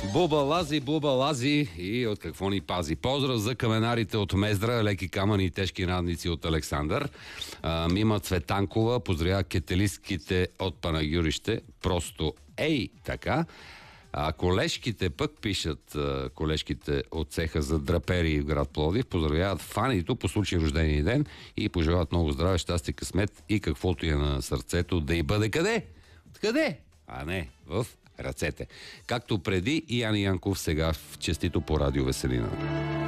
Буба лази и от какво ни пази. Поздрав за каменарите от Мездра, леки камъни и тежки радници от Александър. Мима Цветанкова поздравява кетелистките от Панагюрище. Просто ей така. А колежките пък пишат, колежките от цеха за драпери в град Пловдив, поздравяват Фанито по случай рождения ден и пожелават много здраве, щастие, късмет и каквото е на сърцето да й бъде къде? Къде? А не, в ръцете. Както преди и Яни Янков сега в честито по радио Веселина.